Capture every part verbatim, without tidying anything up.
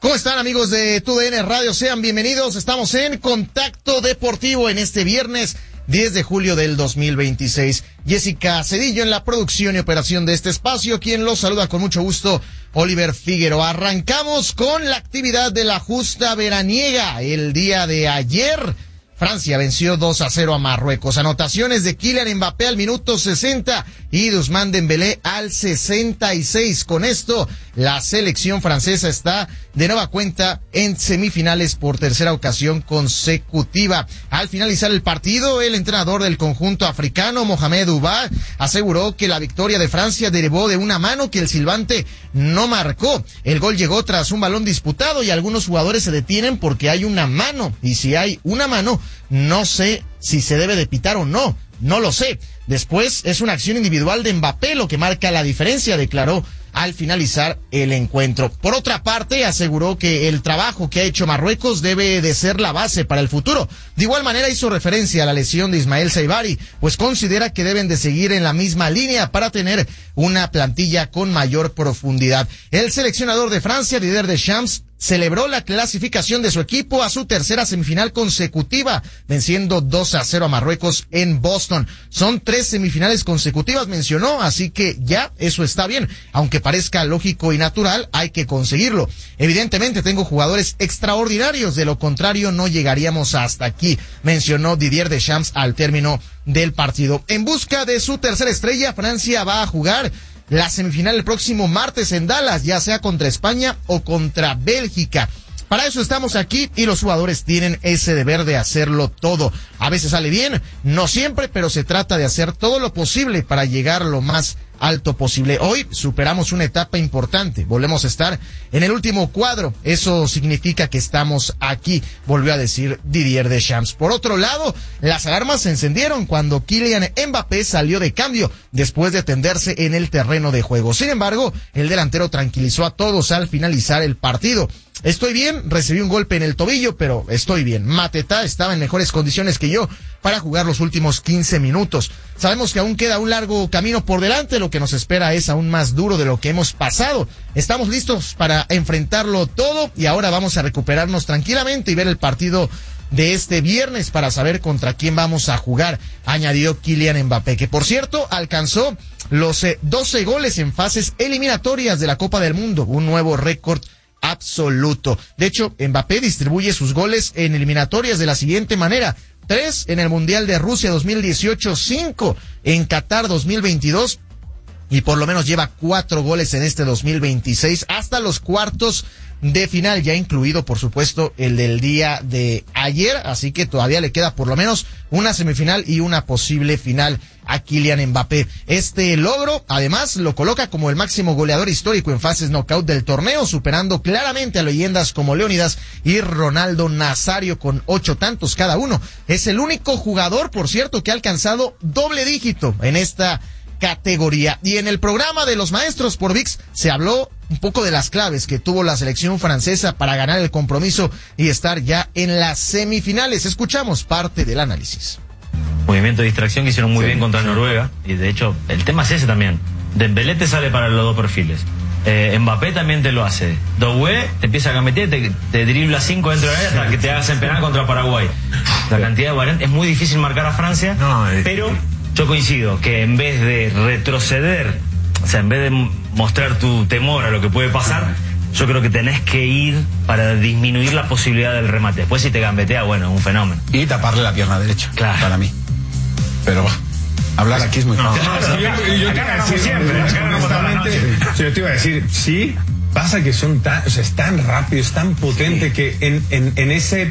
¿Cómo están, amigos de T U D N Radio? Sean bienvenidos. Estamos en Contacto Deportivo en este viernes diez de julio del dos mil veintiséis. Jessica Cedillo en la producción y operación de este espacio, quien los saluda con mucho gusto, Oliver Figueroa. Arrancamos con la actividad de la justa veraniega. El día de ayer, Francia venció dos a cero a Marruecos. Anotaciones de Kylian Mbappé al minuto sesenta y de Ousmane Dembélé al sesenta y seis. Con esto, la selección francesa está de nueva cuenta en semifinales por tercera ocasión consecutiva. Al finalizar el partido, el entrenador del conjunto africano, Mohamed Oubah, aseguró que la victoria de Francia derivó de una mano que el silbante no marcó. El gol llegó tras un balón disputado y algunos jugadores se detienen porque hay una mano. Y si hay una mano, no sé si se debe de pitar o no. No lo sé. Después es una acción individual de Mbappé lo que marca la diferencia, declaró al finalizar el encuentro. Por otra parte, aseguró que el trabajo que ha hecho Marruecos debe de ser la base para el futuro. De igual manera hizo referencia a la lesión de Ismael Saibari, pues considera que deben de seguir en la misma línea para tener una plantilla con mayor profundidad. El seleccionador de Francia, Didier Deschamps, celebró la clasificación de su equipo a su tercera semifinal consecutiva, venciendo dos a cero a Marruecos en Boston. Son tres semifinales consecutivas, mencionó, así que ya eso está bien. Aunque parezca lógico y natural, hay que conseguirlo. Evidentemente tengo jugadores extraordinarios, de lo contrario no llegaríamos hasta aquí, mencionó Didier Deschamps al término del partido. En busca de su tercera estrella, Francia va a jugar la semifinal el próximo martes en Dallas, ya sea contra España o contra Bélgica. Para eso estamos aquí y los jugadores tienen ese deber de hacerlo todo. A veces sale bien, no siempre, pero se trata de hacer todo lo posible para llegar lo más alto posible. Hoy superamos una etapa importante, volvemos a estar en el último cuadro, eso significa que estamos aquí, volvió a decir Didier Deschamps. Por otro lado, las alarmas se encendieron cuando Kylian Mbappé salió de cambio después de tenderse en el terreno de juego. Sin embargo, el delantero tranquilizó a todos al finalizar el partido. Estoy bien, recibí un golpe en el tobillo, pero estoy bien. Mateta estaba en mejores condiciones que yo para jugar los últimos quince minutos. Sabemos que aún queda un largo camino por delante, lo que nos espera es aún más duro de lo que hemos pasado. Estamos listos para enfrentarlo todo y ahora vamos a recuperarnos tranquilamente y ver el partido de este viernes para saber contra quién vamos a jugar, añadió Kylian Mbappé, que por cierto alcanzó los eh, doce goles en fases eliminatorias de la Copa del Mundo, un nuevo récord absoluto. De hecho, Mbappé distribuye sus goles en eliminatorias de la siguiente manera: tres en el Mundial de Rusia dos mil dieciocho, cinco en Qatar dos mil veintidós y por lo menos lleva cuatro goles en este dos mil veintiséis hasta los cuartos de final, ya incluido por supuesto el del día de ayer, así que todavía le queda por lo menos una semifinal y una posible final a Kylian Mbappé. Este logro además lo coloca como el máximo goleador histórico en fases knockout del torneo, superando claramente a leyendas como Leónidas y Ronaldo Nazario con ocho tantos cada uno. Es el único jugador, por cierto, que ha alcanzado doble dígito en esta categoría. Y en el programa de los maestros por V I X se habló un poco de las claves que tuvo la selección francesa para ganar el compromiso y estar ya en las semifinales. Escuchamos parte del análisis. Movimiento de distracción que hicieron muy sí, bien contra sí. Noruega, y de hecho el tema es ese también. Dembélé te sale para los dos perfiles, eh, Mbappé también te lo hace, Doué te empieza a gambetear, te, te dribla cinco dentro del área hasta que te hagas en penal contra Paraguay. La cantidad de variantes, es muy difícil marcar a Francia, no, es... pero yo coincido que en vez de retroceder, o sea, en vez de mostrar tu temor a lo que puede pasar, yo creo que tenés que ir para disminuir la posibilidad del remate. Después si te gambetea, bueno, es un fenómeno. Y taparle la pierna derecha, claro, para mí. Pero hablar aquí es muy no, fácil. No, no, yo, yo te iba a decir siempre, honestamente, yo te iba a decir, sí, pasa que son tan, o sea, es tan rápido, es tan potente sí. que en, en, en ese...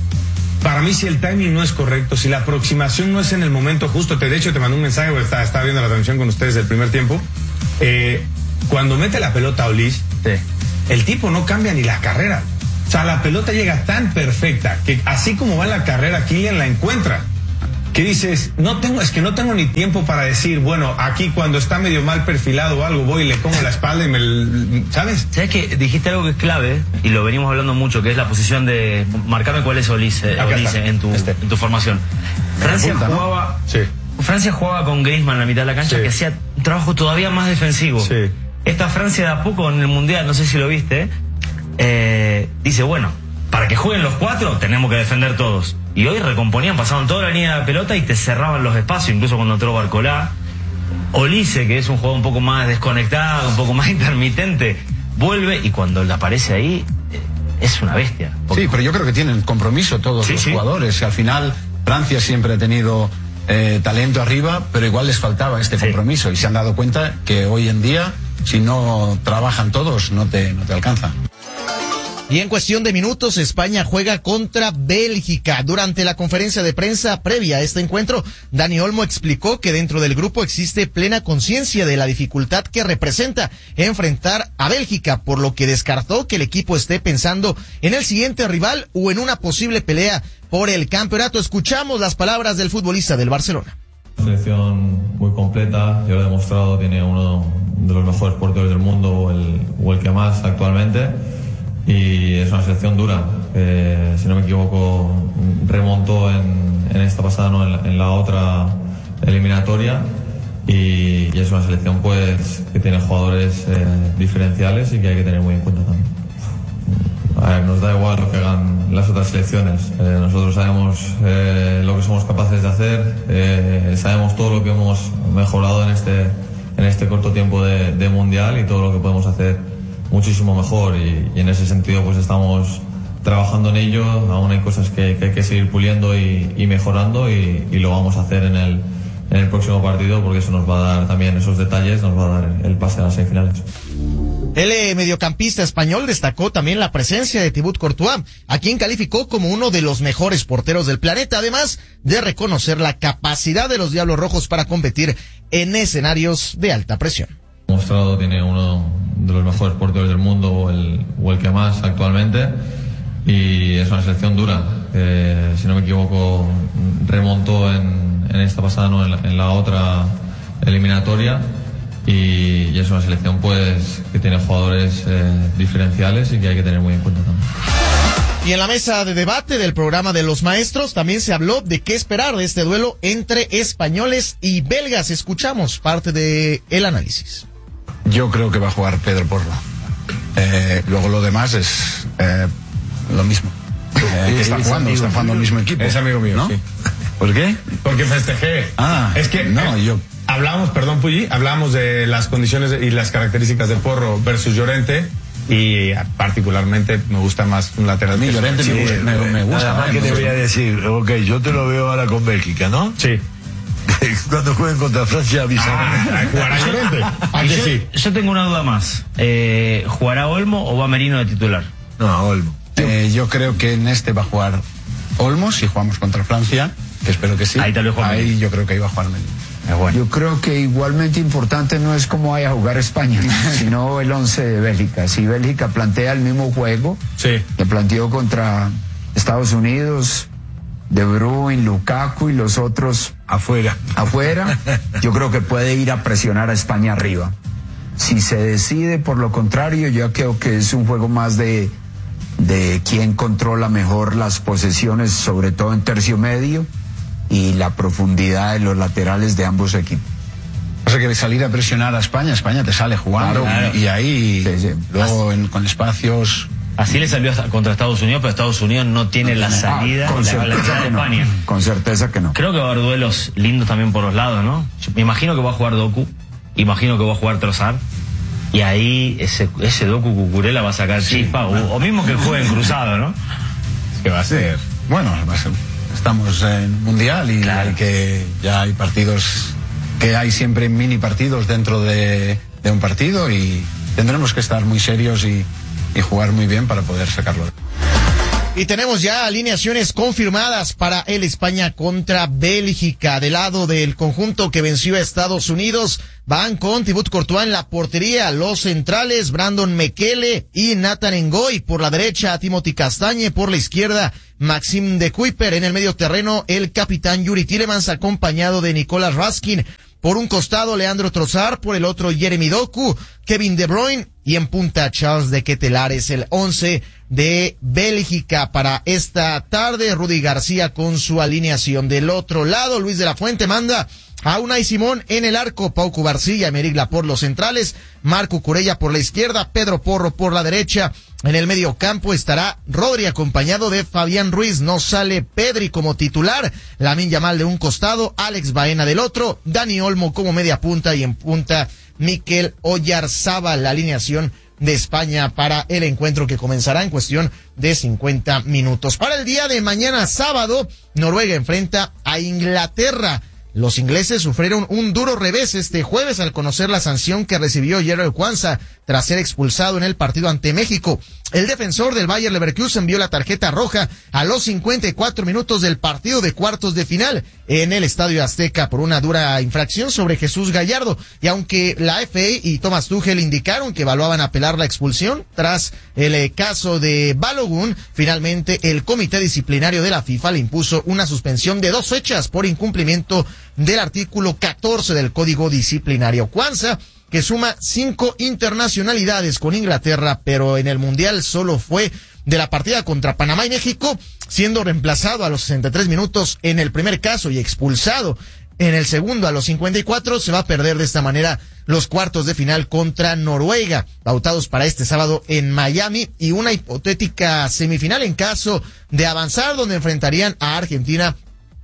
Para mí, si el timing no es correcto, si la aproximación no es en el momento justo, te, de hecho te mandé un mensaje, porque estaba, estaba viendo la transmisión con ustedes del primer tiempo, eh, cuando mete la pelota a Olís, sí. el tipo no cambia ni la carrera. O sea, la pelota llega tan perfecta que así como va la carrera, Kylian la encuentra. ¿Qué dices? No tengo, es que no tengo ni tiempo para decir, bueno, aquí cuando está medio mal perfilado o algo, voy y le pongo la espalda y me... ¿Sabes? ¿Sabes que dijiste algo que es clave? Y lo venimos hablando mucho, que es la posición de... Marcame cuál es Olís, eh, Olís en, tu, este. en tu formación. Francia punta, jugaba... ¿no? Sí. Francia jugaba con Griezmann en la mitad de la cancha, sí. que hacía un trabajo todavía más defensivo. Sí. Esta Francia de a poco en el Mundial, no sé si lo viste, eh, dice, bueno, para que jueguen los cuatro tenemos que defender todos. Y hoy recomponían, pasaban toda la línea de la pelota y te cerraban los espacios, incluso cuando entró Barcolá. Olise, que es un jugador un poco más desconectado, un poco más intermitente, vuelve y cuando le aparece ahí, eh, es una bestia. Sí, pero yo creo que tienen compromiso todos sí, los sí. jugadores. Al final, Francia siempre ha tenido eh, talento arriba, pero igual les faltaba este sí. compromiso. Y se han dado cuenta que hoy en día, si no trabajan todos, no te, no te alcanza. Y en cuestión de minutos, España juega contra Bélgica. Durante la conferencia de prensa previa a este encuentro, Dani Olmo explicó que dentro del grupo existe plena conciencia de la dificultad que representa enfrentar a Bélgica, por lo que descartó que el equipo esté pensando en el siguiente rival o en una posible pelea por el campeonato. Escuchamos las palabras del futbolista del Barcelona. Selección muy completa, ya lo he demostrado, tiene uno de los mejores porteros del mundo o el, o el que más actualmente. Y es una selección dura, eh, si no me equivoco remontó en, en esta pasada, no, en, la, en la otra eliminatoria y, y es una selección pues que tiene jugadores eh, diferenciales y que hay que tener muy en cuenta también. A ver, nos da igual lo que hagan las otras selecciones, eh, nosotros sabemos eh, lo que somos capaces de hacer, eh, sabemos todo lo que hemos mejorado en este, en este corto tiempo de, de mundial y todo lo que podemos hacer muchísimo mejor y, y en ese sentido pues estamos trabajando en ello. Aún hay cosas que, que hay que seguir puliendo y, y mejorando y, y lo vamos a hacer en el, en el próximo partido porque eso nos va a dar también esos detalles, nos va a dar el pase a las semifinales. El mediocampista español destacó también la presencia de Thibaut Courtois, a quien calificó como uno de los mejores porteros del planeta, además de reconocer la capacidad de los Diablos Rojos para competir en escenarios de alta presión. Mostrado, tiene uno de los mejores porteros del mundo o el, o el que más actualmente y es una selección dura, eh, si no me equivoco remontó en, en esta pasada, no, en, la, en la otra eliminatoria y, y es una selección pues que tiene jugadores eh, diferenciales y que hay que tener muy en cuenta también. Y en la mesa de debate del programa de los maestros también se habló de qué esperar de este duelo entre españoles y belgas. Escuchamos parte de el análisis. Yo creo que va a jugar Pedro Porro. Eh, luego lo demás es eh, lo mismo. Eh, que está jugando, está jugando el mismo equipo. Es amigo mío, ¿no? Sí. ¿Por qué? Porque festejé. Ah, es que no, eh, yo. Hablamos, perdón, Pulli, hablamos de las condiciones y las características de Porro versus Llorente. Y particularmente me gusta más un lateral. A mí Llorente sí, me, me, me gusta. Nada más que te voy a decir, ok, yo te lo veo ahora con Bélgica, ¿no? Sí. Cuando jueguen contra Francia avisan. Ah, ¿jugará Llorente? Yo, sí. yo tengo una duda más. Eh, ¿Jugará Olmo o va Merino de titular? No, Olmo. Eh, yo creo que en este va a jugar Olmo si jugamos contra Francia, que espero que sí. Ahí tal vez juega Ahí yo creo que iba a jugar Merino. Es bueno. Yo creo que igualmente importante no es cómo vaya a jugar España, sino el once de Bélgica. Si Bélgica plantea el mismo juego sí. que planteó contra Estados Unidos, De Bruyne, Lukaku y los otros afuera, afuera, yo creo que puede ir a presionar a España arriba. Si se decide por lo contrario, yo creo que es un juego más de, de quién controla mejor las posesiones, sobre todo en tercio medio, y la profundidad de los laterales de ambos equipos. O sea que salir a presionar a España, España te sale jugando, claro, claro. y ahí sí, sí. luego en, con espacios. Así le salió hasta contra Estados Unidos, pero Estados Unidos no tiene la salida ah, con de la, certeza de que no. España. Con certeza que no. Creo que va a haber duelos lindos también por los lados, ¿no? Yo me imagino que va a jugar Doku, imagino que va a jugar Trossard, y ahí ese, ese Doku Cucurella va a sacar sí, chispa, o, o mismo que jueguen cruzado, ¿no? ¿Qué va a ser? Bueno, va a ser. Estamos en mundial y claro. hay que ya hay partidos que hay siempre mini partidos dentro de, de un partido y tendremos que estar muy serios y, y jugar muy bien para poder sacarlo. Y tenemos ya alineaciones confirmadas para el España contra Bélgica. Del lado del conjunto que venció a Estados Unidos, van con Thibaut Courtois en la portería, los centrales Brandon Mekele y Nathan Ngoy. Por la derecha, Timothy Castagne, por la izquierda, Maxime de Kuyper. En el medio terreno, el capitán Yuri Tielemans acompañado de Nicolas Raskin. Por un costado, Leandro Trossard, por el otro, Jeremy Doku, Kevin De Bruyne, y en punta, Charles de Ketelaere. Es el once de Bélgica para esta tarde. Rudy García con su alineación. Del otro lado, Luis de la Fuente manda a Unai Simón en el arco, Pau Cubarsí y Aymeric Laporte los centrales, Marco Curella por la izquierda, Pedro Porro por la derecha, En el mediocampo estará Rodri acompañado de Fabián Ruiz. No sale Pedri como titular. Lamine Yamal de un costado, Alex Baena del otro, Dani Olmo como media punta y en punta Mikel Oyarzábal. La alineación de España para el encuentro que comenzará en cuestión de cincuenta minutos. Para el día de mañana sábado, Noruega enfrenta a Inglaterra. Los ingleses sufrieron un duro revés este jueves al conocer la sanción que recibió Jeroen Kwanza tras ser expulsado en el partido ante México. El defensor del Bayer Leverkusen vio la tarjeta roja a los cincuenta y cuatro minutos del partido de cuartos de final en el Estadio Azteca por una dura infracción sobre Jesús Gallardo. Y aunque la F A y Thomas Tuchel indicaron que evaluaban apelar la expulsión tras el eh, caso de Balogun, finalmente el comité disciplinario de la FIFA le impuso una suspensión de dos fechas por incumplimiento del artículo catorce del Código Disciplinario. Kwanza, que suma cinco internacionalidades con Inglaterra, pero en el Mundial solo fue de la partida contra Panamá y México, siendo reemplazado a los sesenta y tres minutos en el primer caso y expulsado en el segundo a los cincuenta y cuatro, se va a perder de esta manera los cuartos de final contra Noruega, pautados para este sábado en Miami, y una hipotética semifinal en caso de avanzar, donde enfrentarían a Argentina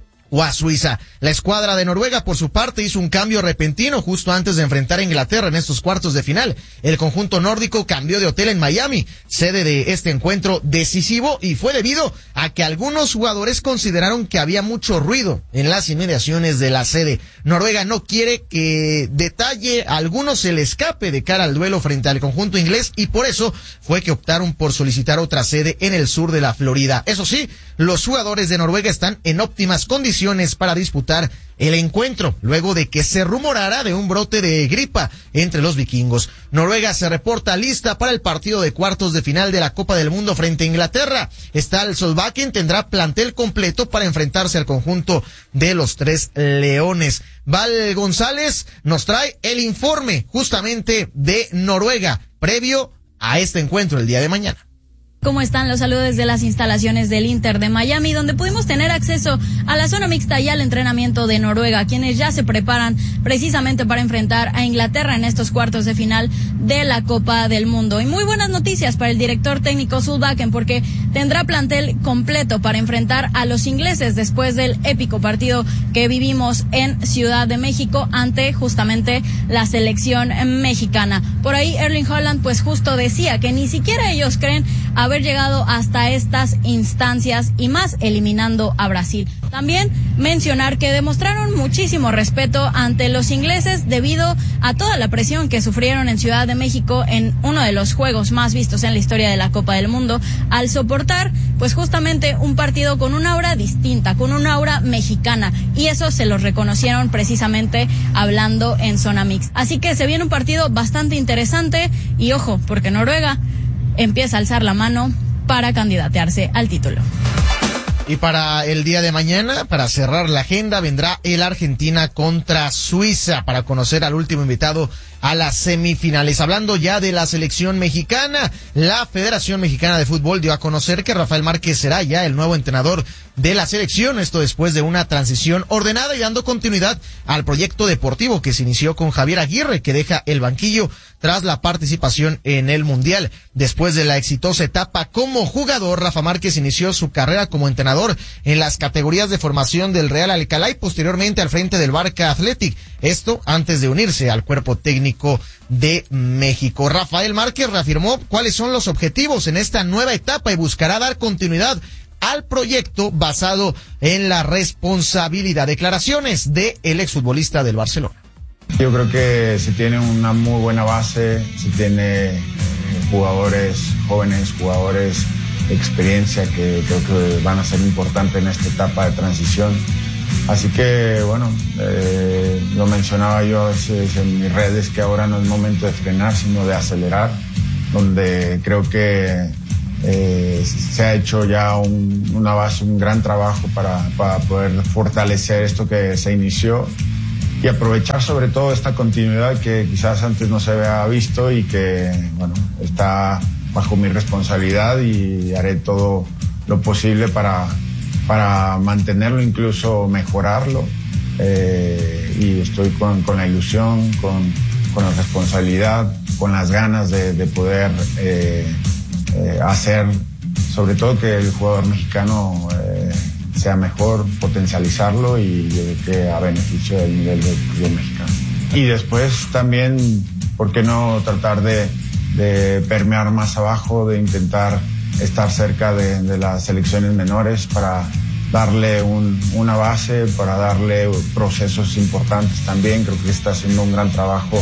o a Suiza. La escuadra de Noruega, por su parte, hizo un cambio repentino justo antes de enfrentar a Inglaterra en estos cuartos de final. El conjunto nórdico cambió de hotel en Miami, sede de este encuentro decisivo, y fue debido a que algunos jugadores consideraron que había mucho ruido en las inmediaciones de la sede. Noruega no quiere que detalle alguno se le escape de cara al duelo frente al conjunto inglés, y por eso fue que optaron por solicitar otra sede en el sur de la Florida. Eso sí, los jugadores de Noruega están en óptimas condiciones para disputar el encuentro, luego de que se rumorara de un brote de gripa entre los vikingos. Noruega se reporta lista para el partido de cuartos de final de la Copa del Mundo frente a Inglaterra. Ståle Solbakken tendrá plantel completo para enfrentarse al conjunto de los Tres Leones. Val González nos trae el informe justamente de Noruega previo a este encuentro el día de mañana. ¿Cómo están? Los saludos desde las instalaciones del Inter de Miami, donde pudimos tener acceso a la zona mixta y al entrenamiento de Noruega, quienes ya se preparan precisamente para enfrentar a Inglaterra en estos cuartos de final de la Copa del Mundo. Y muy buenas noticias para el director técnico Solbakken, porque tendrá plantel completo para enfrentar a los ingleses después del épico partido que vivimos en Ciudad de México ante justamente la selección mexicana. Por ahí Erling Haaland pues justo decía que ni siquiera ellos creen haber llegado hasta estas instancias, y más eliminando a Brasil. También mencionar que demostraron muchísimo respeto ante los ingleses debido a toda la presión que sufrieron en Ciudad de México en uno de los juegos más vistos en la historia de la Copa del Mundo, al soportar pues justamente un partido con una aura distinta, con una aura mexicana, y eso se lo reconocieron precisamente hablando en zona mix. Así que se viene un partido bastante interesante, y ojo, porque Noruega empieza a alzar la mano para candidatearse al título. Y para el día de mañana, para cerrar la agenda, vendrá el Argentina contra Suiza para conocer al último invitado a las semifinales. Hablando ya de la selección mexicana, la Federación Mexicana de Fútbol dio a conocer que Rafael Márquez será ya el nuevo entrenador de la selección, esto después de una transición ordenada y dando continuidad al proyecto deportivo que se inició con Javier Aguirre, que deja el banquillo tras la participación en el Mundial. Después de la exitosa etapa como jugador, Rafa Márquez inició su carrera como entrenador en las categorías de formación del Real Alcalá y posteriormente al frente del Barca Athletic, esto antes de unirse al cuerpo técnico de México. Rafael Márquez reafirmó cuáles son los objetivos en esta nueva etapa y buscará dar continuidad al proyecto basado en la responsabilidad. Declaraciones de el exfutbolista del Barcelona. Yo creo que se tiene una muy buena base, se tiene jugadores jóvenes, jugadores de experiencia que creo que van a ser importantes en esta etapa de transición. Así que, bueno, eh, lo mencionaba yo en mis redes, que ahora no es momento de frenar, sino de acelerar, donde creo que eh, se ha hecho ya un, una base, un gran trabajo para, para poder fortalecer esto que se inició y aprovechar sobre todo esta continuidad que quizás antes no se había visto y que, bueno, está bajo mi responsabilidad, y haré todo lo posible para, para mantenerlo, incluso mejorarlo. Eh, y estoy con, con la ilusión, con, con la responsabilidad, con las ganas de, de poder eh, eh, eh, hacer, sobre todo que el jugador mexicano eh, sea mejor, potencializarlo y eh, que a beneficio del nivel del fútbol mexicano. Y después también, ¿por qué no tratar de, de permear más abajo, de intentar estar cerca de, de las selecciones menores para darle un, una base, para darle procesos importantes también? Creo que está haciendo un gran trabajo.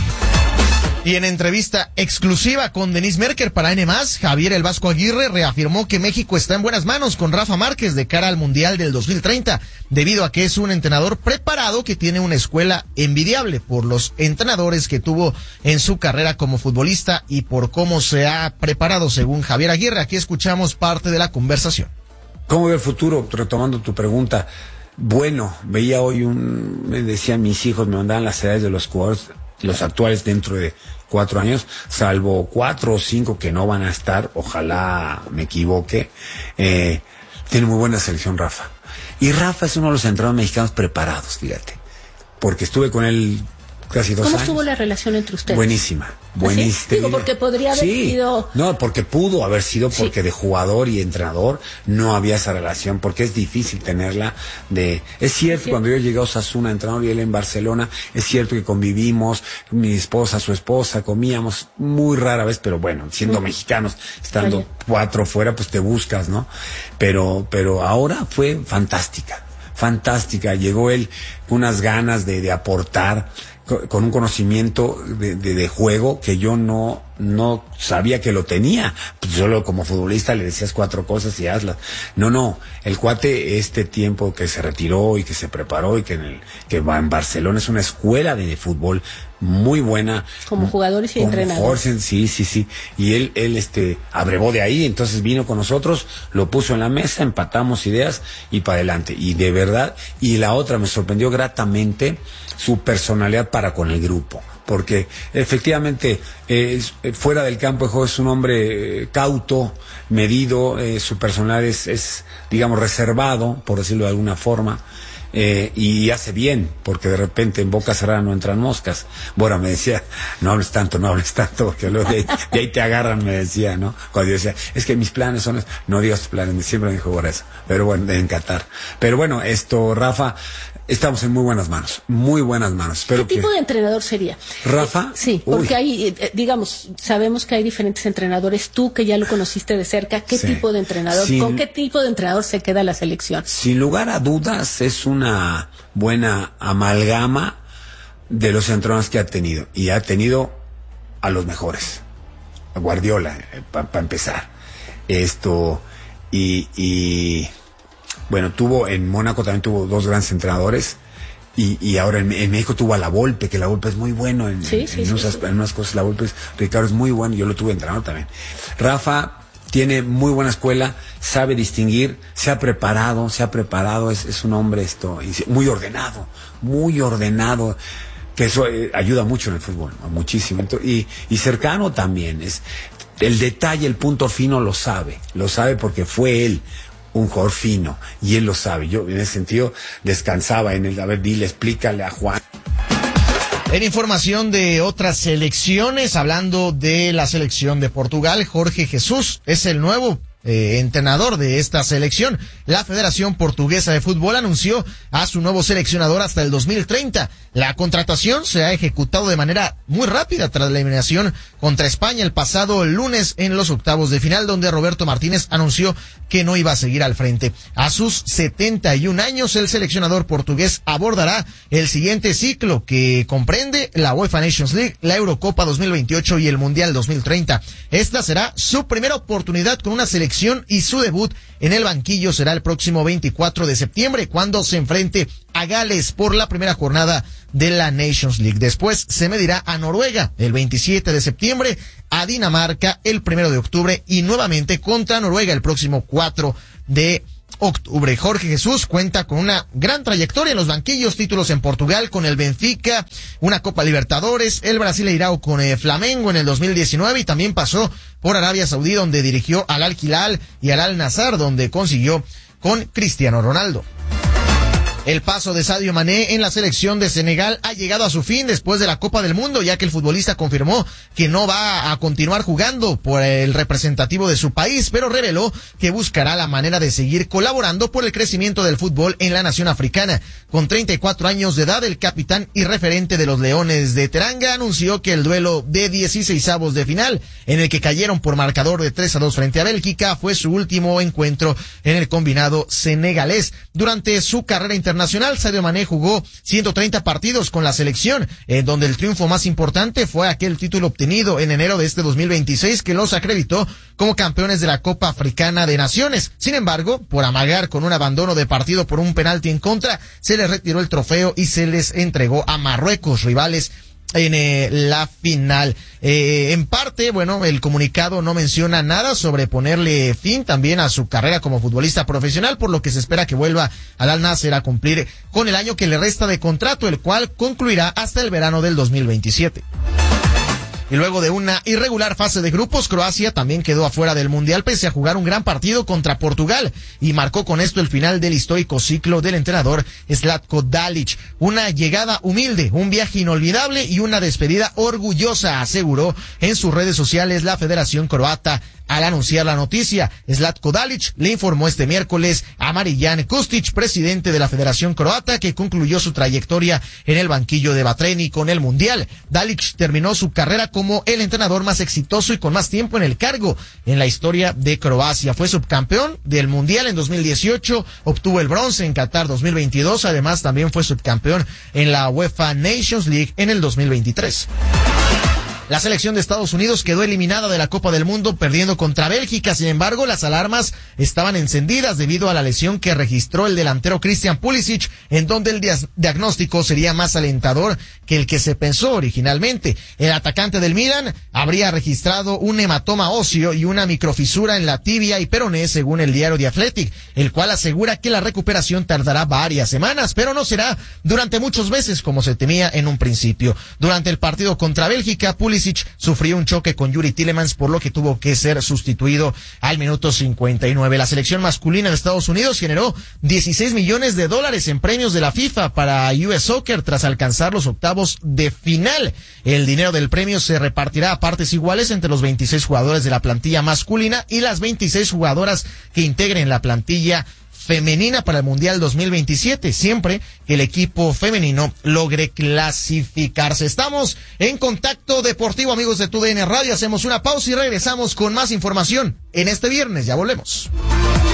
Y en entrevista exclusiva con Denise Merker para N más, Javier El Vasco Aguirre reafirmó que México está en buenas manos con Rafa Márquez de cara al Mundial del dos mil treinta, debido a que es un entrenador preparado que tiene una escuela envidiable por los entrenadores que tuvo en su carrera como futbolista y por cómo se ha preparado según Javier Aguirre. Aquí escuchamos parte de la conversación. ¿Cómo ve el futuro? Retomando tu pregunta. Bueno, veía hoy un, me decían mis hijos, me mandaban las edades de los jugadores, los actuales dentro de cuatro años, salvo cuatro o cinco que no van a estar, ojalá me equivoque. Eh, tiene muy buena selección Rafa. Y Rafa es uno de los entrenadores mexicanos preparados, fíjate, porque estuve con él casi dos ¿Cómo años. estuvo la relación entre ustedes? Buenísima, buenísima. ¿Sí? Digo, porque podría haber sí. sido... No, porque pudo haber sido, porque sí. de jugador y entrenador no había esa relación, porque es difícil tenerla de... Es cierto, sí. Cuando yo llegué a Osasuna, entrenador y él en Barcelona, es cierto que convivimos, mi esposa, su esposa, comíamos muy rara vez, pero bueno, siendo uh-huh. mexicanos, estando Vaya. cuatro fuera, pues te buscas, ¿no? Pero, pero ahora fue fantástica, fantástica. Llegó él con unas ganas de, de aportar, con un conocimiento de, de, de juego que yo no no sabía que lo tenía. Pues solo como futbolista le decías cuatro cosas y hazlas. No, no, el cuate este tiempo que se retiró y que se preparó y que en el que va en Barcelona es una escuela de, de fútbol muy buena. Como jugadores y entrenadores. Sí, sí, sí. Y él, él este, abrevó de ahí, entonces vino con nosotros, lo puso en la mesa, empatamos ideas y para adelante. Y de verdad, y la otra me sorprendió gratamente su personalidad para con el grupo, porque efectivamente eh, fuera del campo de juego es un hombre eh, cauto, medido, eh, su personalidad es, es, digamos, reservado, por decirlo de alguna forma, eh, y hace bien, porque de repente en boca cerrada no entran moscas. Bueno, me decía, no hables tanto, no hables tanto, porque luego de ahí, de ahí te agarran, me decía, ¿no? Cuando yo decía, es que mis planes son, no digas tus planes, siempre me dijo por eso, pero bueno, en Qatar. Pero bueno, esto, Rafa, estamos en muy buenas manos, muy buenas manos. Espero ¿Qué tipo que... de entrenador sería? ¿Rafa? Eh, sí, porque Uy. hay, eh, digamos, sabemos que hay diferentes entrenadores. Tú, que ya lo conociste de cerca, ¿qué sí. tipo de entrenador? Sin... ¿Con qué tipo de entrenador se queda la selección? Sin lugar a dudas, es una buena amalgama de los entrenadores que ha tenido. Y ha tenido a los mejores. A Guardiola, eh, para pa empezar. Esto, y... y... Bueno, tuvo en Mónaco también tuvo dos grandes entrenadores y, y ahora en, en México tuvo a La Volpe, que La Volpe es muy bueno en, sí, en, sí, en, sí, unas, sí. en unas cosas. La Volpe es, Ricardo es muy bueno, yo lo tuve entrenador también. Rafa tiene muy buena escuela, sabe distinguir, se ha preparado, se ha preparado, es, es un hombre esto muy ordenado, muy ordenado, que eso eh, ayuda mucho en el fútbol, muchísimo. Entonces, y, y cercano también, es el detalle, el punto fino lo sabe, lo sabe porque fue él un jugador fino, y él lo sabe. Yo en ese sentido descansaba en el, a ver, dile, explícale a Juan. En información de otras selecciones, hablando de la selección de Portugal, Jorge Jesús es el nuevo eh, entrenador de esta selección. La Federación Portuguesa de Fútbol anunció a su nuevo seleccionador hasta el dos mil treinta. La contratación se ha ejecutado de manera muy rápida tras la eliminación contra España el pasado lunes en los octavos de final, donde Roberto Martínez anunció que no iba a seguir al frente. A sus setenta y un años, el seleccionador portugués abordará el siguiente ciclo, que comprende la UEFA Nations League, la Eurocopa dos mil veintiocho y el Mundial dos mil treinta. Esta será su primera oportunidad con una selección y su debut en el banquillo será el próximo veinticuatro de septiembre, cuando se enfrente a Gales por la primera jornada de la Nations League. Después se medirá a Noruega el veintisiete de septiembre, a Dinamarca el primero de octubre y nuevamente contra Noruega el próximo cuatro de octubre. Jorge Jesús cuenta con una gran trayectoria en los banquillos, títulos en Portugal con el Benfica, una Copa Libertadores, el Brasileirao con el Flamengo en el dos mil diecinueve y también pasó por Arabia Saudí, donde dirigió al Al Hilal y al Al Nassr, donde consiguió con Cristiano Ronaldo. El paso de Sadio Mané en la selección de Senegal ha llegado a su fin después de la Copa del Mundo, ya que el futbolista confirmó que no va a continuar jugando por el representativo de su país, pero reveló que buscará la manera de seguir colaborando por el crecimiento del fútbol en la nación africana. Con treinta y cuatro años de edad, el capitán y referente de los Leones de Teranga anunció que el duelo de dieciseisavos de final, en el que cayeron por marcador de tres a dos frente a Bélgica, fue su último encuentro en el combinado senegalés. Durante su carrera internacional, Nacional, Sadio Mané jugó ciento treinta partidos con la selección, en donde el triunfo más importante fue aquel título obtenido en enero de este dos mil veintiséis que los acreditó como campeones de la Copa Africana de Naciones. Sin embargo, por amagar con un abandono de partido por un penalti en contra, se les retiró el trofeo y se les entregó a Marruecos, rivales en eh, la final. Eh, en parte, bueno, el comunicado no menciona nada sobre ponerle fin también a su carrera como futbolista profesional, por lo que se espera que vuelva al Al Nassr a cumplir con el año que le resta de contrato, el cual concluirá hasta el verano del dos mil veintisiete. Y luego de una irregular fase de grupos, Croacia también quedó afuera del Mundial pese a jugar un gran partido contra Portugal y marcó con esto el final del histórico ciclo del entrenador Zlatko Dalic. Una llegada humilde, un viaje inolvidable y una despedida orgullosa, aseguró en sus redes sociales la Federación Croata. Al anunciar la noticia, Zlatko Dalic le informó este miércoles a Marijan Kustic, presidente de la Federación Croata, que concluyó su trayectoria en el banquillo de Batreni con el Mundial. Dalic terminó su carrera como el entrenador más exitoso y con más tiempo en el cargo en la historia de Croacia. Fue subcampeón del Mundial en dos mil dieciocho, obtuvo el bronce en Qatar dos mil veintidós, además también fue subcampeón en la UEFA Nations League en el dos mil veintitrés. La selección de Estados Unidos quedó eliminada de la Copa del Mundo perdiendo contra Bélgica. Sin embargo, las alarmas estaban encendidas debido a la lesión que registró el delantero Christian Pulisic, en donde el diagnóstico sería más alentador que el que se pensó originalmente. El atacante del Milan habría registrado un hematoma óseo y una microfisura en la tibia y peroné, según el diario The Athletic, el cual asegura que la recuperación tardará varias semanas, pero no será durante muchos meses como se temía en un principio. Durante el partido contra Bélgica, Pulisic sufrió un choque con Yuri Tillemans, por lo que tuvo que ser sustituido al minuto cincuenta y nueve. La selección masculina de Estados Unidos generó dieciséis millones de dólares en premios de la FIFA para U S Soccer tras alcanzar los octavos de final. El dinero del premio se repartirá a partes iguales entre los veintiséis jugadores de la plantilla masculina y las veintiséis jugadoras que integren la plantilla femenina para el Mundial dos mil veintisiete, siempre que el equipo femenino logre clasificarse. Estamos en Contacto Deportivo, amigos de T U D N Radio. Hacemos una pausa y regresamos con más información en este viernes. Ya volvemos.